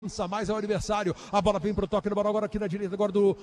mais é o adversário. A bola vem pro toque do bola agora aqui na direita, agora do...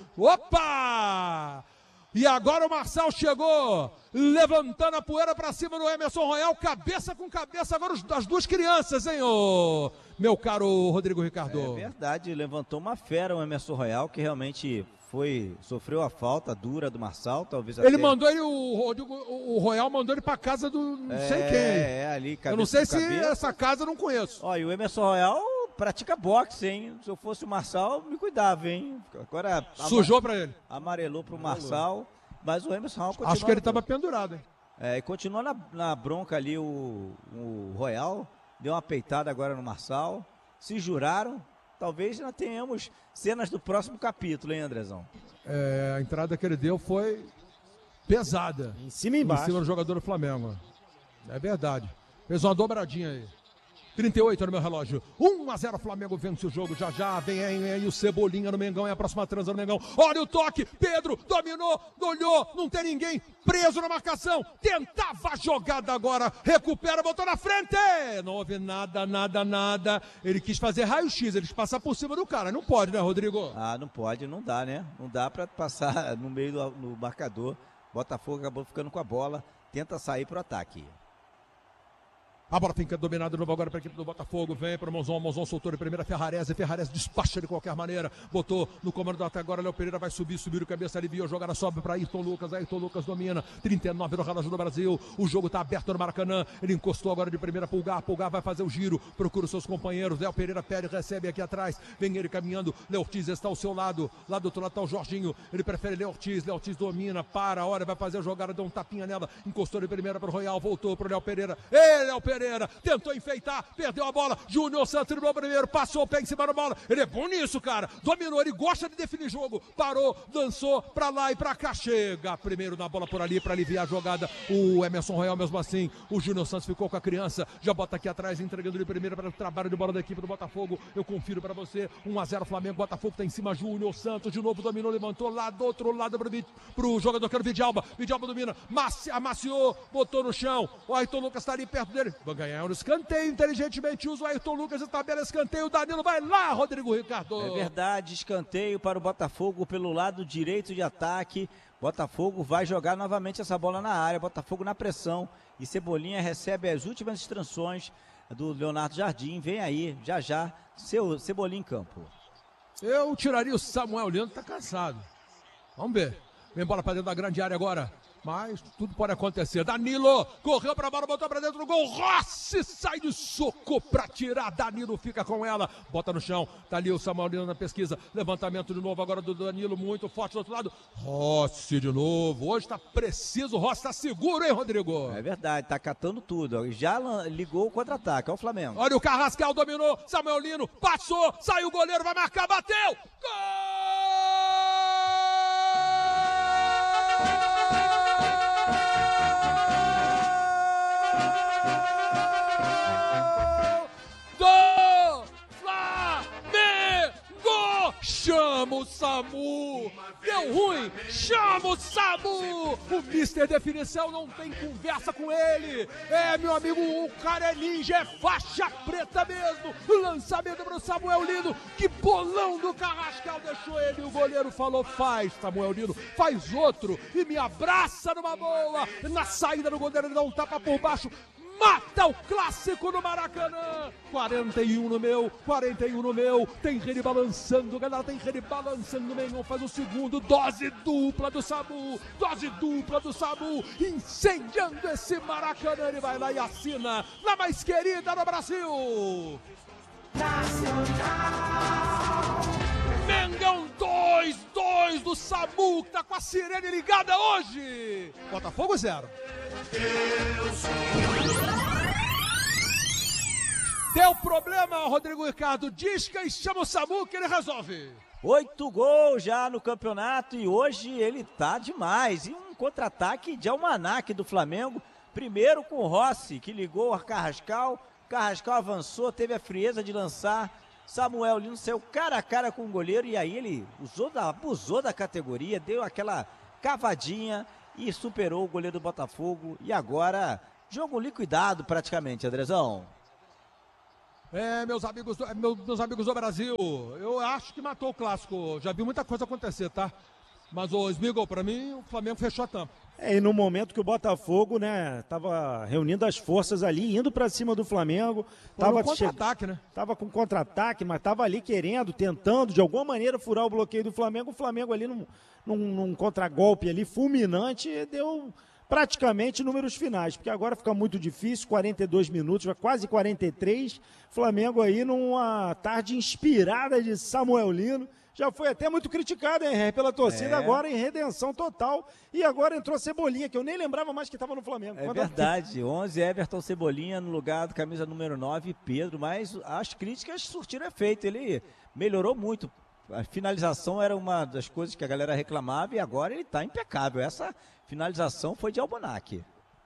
Opa! E agora o Marçal chegou, levantando a poeira pra cima do Emerson Royal, cabeça com cabeça, agora as duas crianças, hein, ô, meu caro Rodrigo Ricardo. É verdade, levantou uma fera o Emerson Royal, que realmente sofreu a falta dura do Marçal, talvez até... Ele mandou ele, o Royal mandou ele pra casa do não sei quem. Ali, eu não sei se essa casa eu não conheço. Ó, e o Emerson Royal pratica boxe, hein? Se eu fosse o Marçal, me cuidava, hein? Agora sujou pra ele. Amarelou pro Marçal, mas o Emerson Royal continua... Acho que ele tava pendurado, hein? E continua na bronca ali o Royal, deu uma peitada agora no Marçal, se juraram, talvez nós tenhamos cenas do próximo capítulo, hein, Andrezão? A entrada que ele deu foi pesada. Em cima e embaixo. Em cima do jogador do Flamengo. É verdade. Fez uma dobradinha aí. 38 no meu relógio. 1-0 Flamengo vence o jogo. Já vem aí o Cebolinha no Mengão. É a próxima transa no Mengão. Olha o toque. Pedro dominou, olhou. Não tem ninguém preso na marcação. Tentava a jogada agora. Recupera, botou na frente. Não houve nada. Ele quis fazer raio-x. Ele quis passar por cima do cara. Não pode, né, Rodrigo? Não pode, não dá, né? Não dá pra passar no meio do marcador. Botafogo acabou ficando com a bola. Tenta sair pro ataque. A bola fica dominada de novo agora para a equipe do Botafogo. Vem para o Monzon soltou de primeira. Ferrarese despacha de qualquer maneira. Botou no comando do ataque agora. Léo Pereira vai subir o cabeça, aliviou. A jogada sobe para Ayrton Lucas. Ayrton Lucas domina. 39 no relógio do Brasil. O jogo está aberto no Maracanã. Ele encostou agora de primeira. Pulgar vai fazer o giro. Procura os seus companheiros. Léo Pereira pede, recebe aqui atrás. Vem ele caminhando. Léo Ortiz está ao seu lado. Lá do outro lado está o Jorginho. Ele prefere Léo Ortiz. Léo Ortiz domina. Olha, vai fazer a jogada. Deu um tapinha nela. Encostou de primeira para o Royal. Voltou para o Léo Pereira. Léo Pereira tentou enfeitar, perdeu a bola, Júnior Santos driblou primeiro, passou o pé em cima da bola, ele é bom nisso, cara, dominou, ele gosta de definir jogo, parou, dançou pra lá e pra cá, chega primeiro na bola por ali pra aliviar a jogada, o Emerson Royal mesmo assim, o Júnior Santos ficou com a criança, já bota aqui atrás, entregando de primeira para o trabalho de bola da equipe do Botafogo, eu confiro pra você, 1-0 Flamengo, Botafogo tá em cima, Júnior Santos de novo dominou, levantou lá do outro lado pro jogador que era o Vidalba domina, amaciou, botou no chão, o Ayrton Lucas tá ali perto dele, vai ganhar no escanteio, inteligentemente usa o Ayrton Lucas, tabela escanteio, o Danilo vai lá, Rodrigo Ricardo. É verdade, escanteio para o Botafogo pelo lado direito de ataque. Botafogo vai jogar novamente essa bola na área, Botafogo na pressão e Cebolinha recebe as últimas instruções do Leonardo Jardim, vem aí, já, Cebolinha em campo. Eu tiraria o Samuel Leandro, tá cansado. Vamos ver. Vem bola para dentro da grande área agora. Mas tudo pode acontecer. Danilo correu pra bola, botou pra dentro do gol. Rossi sai de soco pra tirar. Danilo fica com ela. Bota no chão. Tá ali o Samuel Lino na pesquisa. Levantamento de novo agora do Danilo. Muito forte do outro lado. Rossi de novo. Hoje tá preciso. Rossi tá seguro, hein, Rodrigo? É verdade, tá catando tudo. Já ligou o contra-ataque. Olha o Flamengo. Olha o Carrascal, dominou. Samuel Lino passou. Saiu o goleiro, vai marcar, bateu. Gol! Chama o SAMU! Deu ruim! Chama o SAMU! O Mister Definição não tem conversa com ele! Meu amigo, o cara é ninja, é faixa preta mesmo! Lançamento para o Samuel Lino! Que bolão do Carrascal deixou ele! O goleiro falou, faz, Samuel Lino, faz outro! E me abraça numa boa! Na saída do goleiro, ele dá um tapa por baixo! Mata o clássico no Maracanã, 41 no meu, tem rede balançando, galera, tem rede balançando, Mengão faz o segundo, dose dupla do Samu, incendiando esse Maracanã, ele vai lá e assina, na mais querida do Brasil. Mengão 2-2 do Samu, que tá com a sirene ligada hoje. Botafogo 0. Deu problema, Rodrigo Ricardo, disca e chama o Samu que ele resolve. 8 gols já no campeonato e hoje ele tá demais. E um contra-ataque de almanaque do Flamengo. Primeiro com o Rossi, que ligou o Carrascal. Carrascal avançou, teve a frieza de lançar. Samuel Lino saiu cara a cara com o goleiro e aí ele abusou da categoria, deu aquela cavadinha e superou o goleiro do Botafogo. E agora, jogo liquidado praticamente, Andrezão. Meus amigos do Brasil, eu acho que matou o clássico. Já vi muita coisa acontecer, tá? Mas o Smigol, pra mim, o Flamengo fechou a tampa. E no momento que o Botafogo, né, tava reunindo as forças ali, indo pra cima do Flamengo. Tava com contra-ataque, né? Tava com contra-ataque, mas tava ali querendo, tentando, de alguma maneira, furar o bloqueio do Flamengo. O Flamengo ali num contragolpe ali, fulminante, deu praticamente números finais, porque agora fica muito difícil, 42 minutos, quase 43. Flamengo aí numa tarde inspirada de Samuel Lino. Já foi até muito criticado, hein, pela torcida, agora em redenção total. E agora entrou Cebolinha, que eu nem lembrava mais que estava no Flamengo. É verdade, 11 Everton Cebolinha no lugar do camisa número 9, Pedro, mas as críticas surtiram efeito, ele melhorou muito. A finalização era uma das coisas que a galera reclamava e agora ele está impecável. Essa finalização foi de Albonac.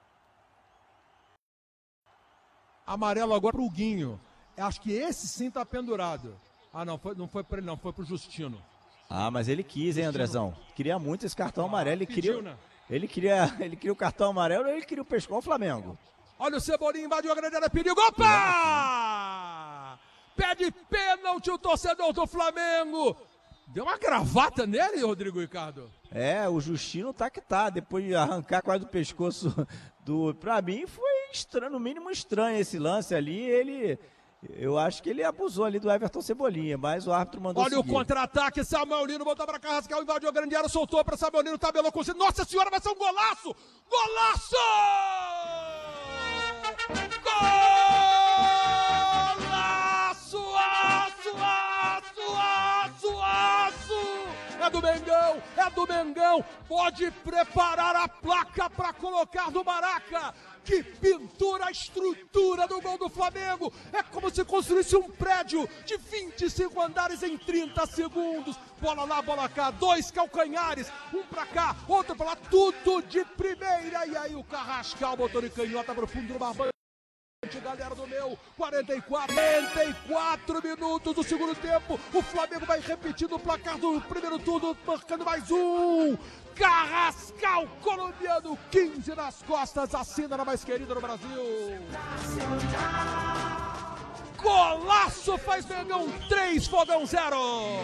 Amarelo agora pro Guinho. Acho que esse sim tá pendurado. Ah, não foi para ele não, foi pro Justino. Ah, mas ele quis, hein, Andrezão? Queria muito esse cartão amarelo, né? Ele queria o cartão amarelo, ele queria o pescoço do Flamengo. Olha o Cebolinha, invadiu a grande área, perigo, opa! Pede pênalti o torcedor do Flamengo. Deu uma gravata nele, Rodrigo Ricardo. O Justino tá que tá, depois de arrancar quase o pescoço do... Pra mim foi estranho, no mínimo estranho esse lance ali, eu acho que ele abusou ali do Everton Cebolinha, mas o árbitro mandou seguir. Olha o contra-ataque, Samuel Lino botou pra Carrascal, invadiu a grande área, soltou pra Samuel Lino, tabelou com o... Nossa senhora, vai ser um golaço! Golaço! Golaço! Aço! É do Mengão! Pode preparar a placa pra colocar no Maraca! Que pintura a estrutura do gol do Flamengo! É como se construísse um prédio de 25 andares em 30 segundos. Bola lá, bola cá, 2 calcanhares, um pra cá, outro pra lá, tudo de primeira. E aí o Carrascal botou de canhota pro fundo do barbante. Galera do meu, 44 minutos do segundo tempo. O Flamengo vai repetindo o placar do primeiro turno, marcando mais um. Carrascal, colombiano, 15 nas costas, assina na mais querida no Brasil. Golaço, faz Mengão 3, Fogão 0.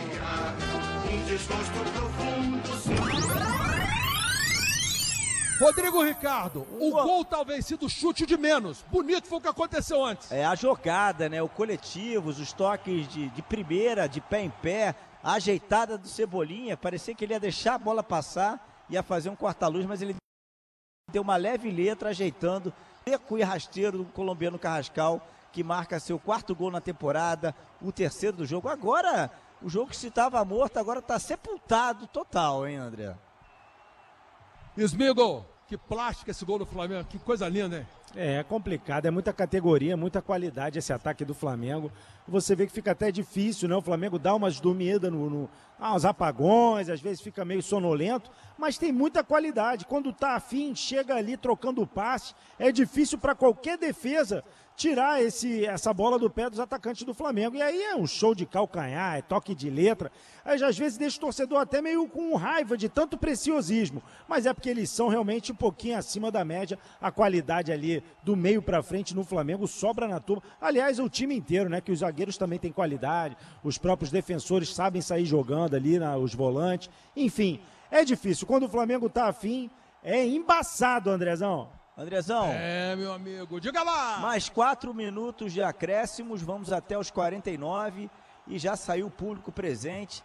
Rodrigo Ricardo, o gol talvez sido chute de menos. Bonito foi o que aconteceu antes. A jogada, né? O coletivo, os toques de primeira, de pé em pé, a ajeitada do Cebolinha. Parecia que ele ia deixar a bola passar, ia fazer um corta-luz, mas ele deu uma leve letra ajeitando. Seco e rasteiro do colombiano Carrascal, que marca seu 4º gol na temporada, o 3º do jogo. Agora, o jogo que se estava morto, agora está sepultado total, hein, André? Smigol, que plástico esse gol do Flamengo, que coisa linda, hein? É complicado, é muita categoria, muita qualidade esse ataque do Flamengo. Você vê que fica até difícil, né? O Flamengo dá umas dormidas uns apagões, às vezes fica meio sonolento, mas tem muita qualidade. Quando tá afim, chega ali trocando o passe. É difícil para qualquer defesa tirar essa bola do pé dos atacantes do Flamengo. E aí é um show de calcanhar, é toque de letra. Aí às vezes deixa o torcedor até meio com raiva de tanto preciosismo. Mas é porque eles são realmente um pouquinho acima da média. A qualidade ali do meio para frente no Flamengo sobra na turma. Aliás, o time inteiro, né? Que os zagueiros também têm qualidade. Os próprios defensores sabem sair jogando ali, os volantes. Enfim, é difícil. Quando o Flamengo tá afim, é embaçado, Andrezão. Andrezão. Meu amigo, diga lá! Mais 4 minutos de acréscimos, vamos até os 49 e já saiu o público presente.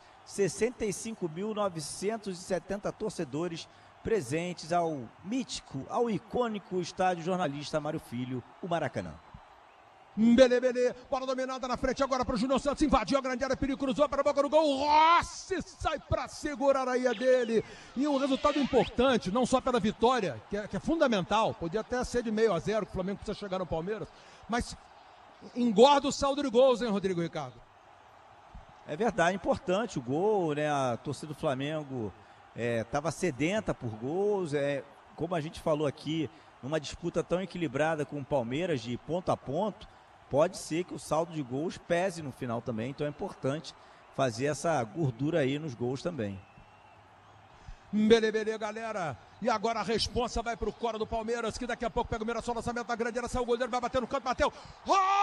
65.970 torcedores presentes ao mítico, ao icônico estádio jornalista Mário Filho, o Maracanã. Belê, bola dominada na frente agora para o Júnior Santos, invadiu a grande área, perigo, cruzou para a boca do gol, Rossi sai para segurar a ia dele, e um resultado importante, não só pela vitória, que é fundamental, podia até ser de 0-0, que o Flamengo precisa chegar no Palmeiras, mas engorda o saldo de gols, hein, Rodrigo Ricardo? É verdade, importante o gol, né, a torcida do Flamengo estava sedenta por gols, como a gente falou aqui, numa disputa tão equilibrada com o Palmeiras, de ponto a ponto, pode ser que o saldo de gols pese no final também, então é importante fazer essa gordura aí nos gols também. Belê, galera. E agora a responsa vai pro coro do Palmeiras, que daqui a pouco pega o Mirassol, lançamento da grande área, saiu o goleiro, vai bater no canto, bateu. Rossi!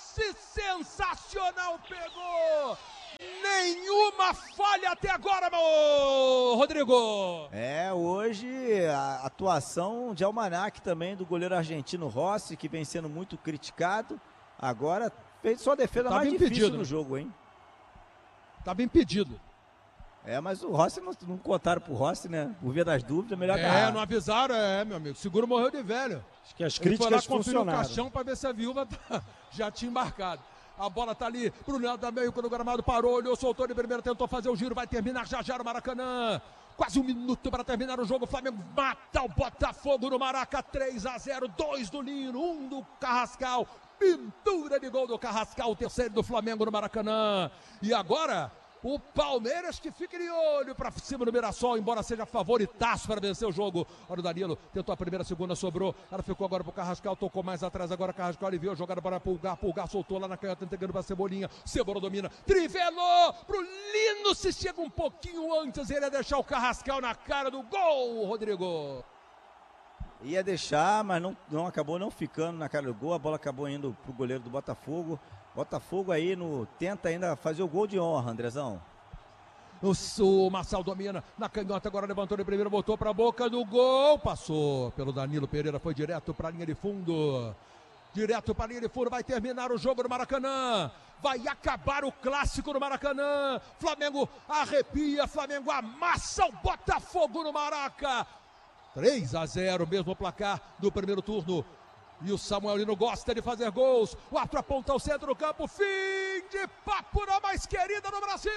passe sensacional, pegou! Nenhuma falha até agora, meu Rodrigo! Hoje a atuação de Almanac também do goleiro argentino Rossi, que vem sendo muito criticado. Agora fez sua defesa mais difícil do jogo, hein? Tava impedido. Mas o Rossi não contaram pro Rossi, né? Por via das dúvidas, melhor agarrar. Não avisaram, meu amigo. Seguro morreu de velho. Acho que as críticas funcionaram. O caixão pra ver se a viúva já tinha embarcado. A bola tá ali pro lado da meio, quando o gramado parou, olhou, soltou de primeira, tentou fazer o giro, vai terminar já no Maracanã. Quase 1 minuto para terminar o jogo. O Flamengo mata o Botafogo no Maraca. 3-0, 2 do Lino, 1 do Carrascal. Pintura de gol do Carrascal, o terceiro do Flamengo no Maracanã. E agora, o Palmeiras que fica de olho para cima do Mirassol, embora seja favoritaço para vencer o jogo. Olha o Danilo, tentou a primeira, a segunda, sobrou. Ela ficou agora pro Carrascal, tocou mais atrás agora. Carrascal aliviou, jogada para Pulgar soltou lá na canhota, entregando para Cebolinha. Cebola domina, trivelou pro Lino. Se chega um pouquinho antes, ele ia deixar o Carrascal na cara do gol, Rodrigo. Ia deixar, mas não acabou não ficando na cara do gol. A bola acabou indo pro goleiro do Botafogo. Botafogo aí tenta ainda fazer o gol de honra, Andrezão. O Marçal domina na canhota, agora levantou de primeiro, botou para a boca do gol, passou pelo Danilo Pereira, foi direto para a linha de fundo. Direto para a linha de fundo, vai terminar o jogo no Maracanã. Vai acabar o clássico no Maracanã. Flamengo arrepia, Flamengo amassa o Botafogo no Maraca. 3-0, mesmo placar do primeiro turno. E o Samuel Lino gosta de fazer gols. O árbitro aponta ao centro do campo. Fim de papo na mais querida do Brasil.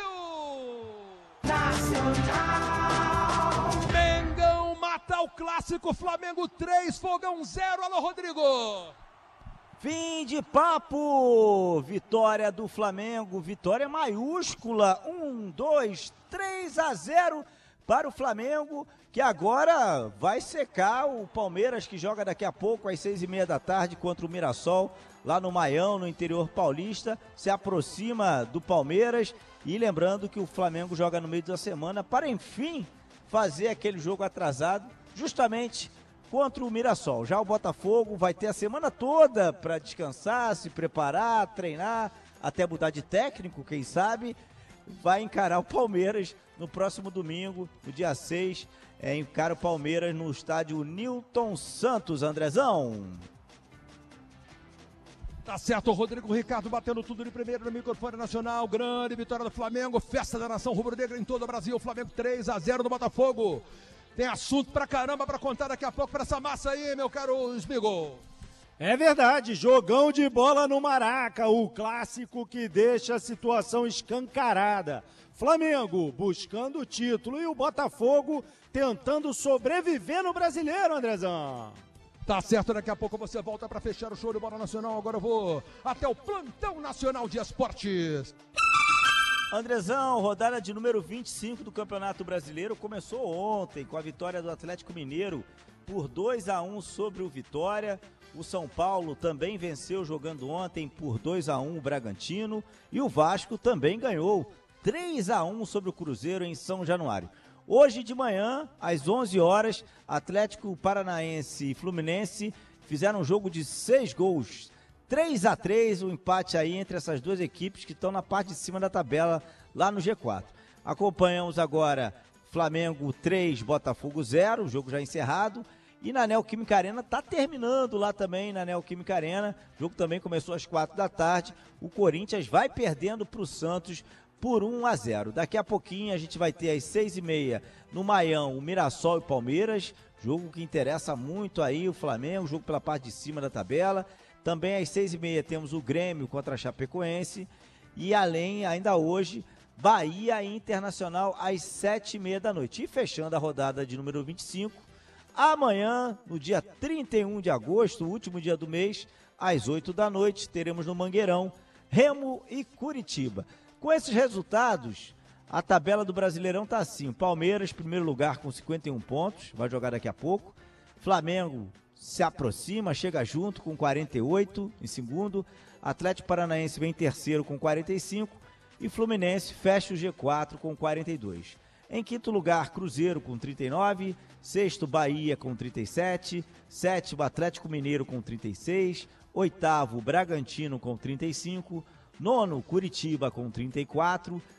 Nacional. Mengão mata o clássico. Flamengo 3, Fogão 0. Alô, Rodrigo. Fim de papo. Vitória do Flamengo. Vitória maiúscula. 3-0 para o Flamengo, que agora vai secar o Palmeiras, que joga daqui a pouco às 6h30 da tarde contra o Mirassol, lá no Maião, no interior paulista. Se aproxima do Palmeiras, e lembrando que o Flamengo joga no meio da semana para, enfim, fazer aquele jogo atrasado, justamente contra o Mirassol. Já o Botafogo vai ter a semana toda para descansar, se preparar, treinar, até mudar de técnico, quem sabe. Vai encarar o Palmeiras no próximo domingo, no dia 6, encara o Palmeiras no estádio Newton Santos, Andrezão. Tá certo, o Rodrigo Ricardo batendo tudo de primeiro no microfone nacional. Grande vitória do Flamengo, festa da nação rubro-negra em todo o Brasil. Flamengo 3-0 no Botafogo. Tem assunto pra caramba pra contar daqui a pouco pra essa massa aí, meu caro Smigol. É verdade, jogão de bola no Maraca, o clássico que deixa a situação escancarada. Flamengo buscando o título e o Botafogo tentando sobreviver no Brasileiro, Andrezão. Tá certo, daqui a pouco você volta para fechar o show de bola nacional. Agora eu vou até o plantão nacional de esportes. Andrezão, rodada de número 25 do Campeonato Brasileiro começou ontem com a vitória do Atlético Mineiro por 2-1 sobre o Vitória. O São Paulo também venceu jogando ontem por 2-1 o Bragantino. E o Vasco também ganhou 3-1 sobre o Cruzeiro em São Januário. Hoje de manhã, às 11 horas, Atlético Paranaense e Fluminense fizeram um jogo de 6 gols. 3-3 o empate aí entre essas duas equipes que estão na parte de cima da tabela lá no G4. Acompanhamos agora Flamengo 3, Botafogo 0, o jogo já encerrado. E na Neoquímica Arena está terminando lá também, na Neoquímica Arena. O jogo também começou às 4 da tarde. O Corinthians vai perdendo para o Santos por 1-0. Daqui a pouquinho a gente vai ter às 6h30 no Maião o Mirassol e Palmeiras. Jogo que interessa muito aí o Flamengo, jogo pela parte de cima da tabela. Também às 6h30 temos o Grêmio contra a Chapecoense. E além, ainda hoje, Bahia e Internacional às 7h30 da noite. E fechando a rodada de número 25, amanhã, no dia 31 de agosto, o último dia do mês, às 8 da noite, teremos no Mangueirão Remo e Curitiba. Com esses resultados, a tabela do Brasileirão está assim: Palmeiras, primeiro lugar com 51 pontos, vai jogar daqui a pouco. Flamengo se aproxima, chega junto com 48 em segundo. Atlético Paranaense vem em terceiro com 45 e Fluminense fecha o G4 com 42. Em quinto lugar, Cruzeiro com 39, sexto, Bahia com 37, sétimo, Atlético Mineiro com 36, 8º, Bragantino com 35, 9º, Curitiba com 34,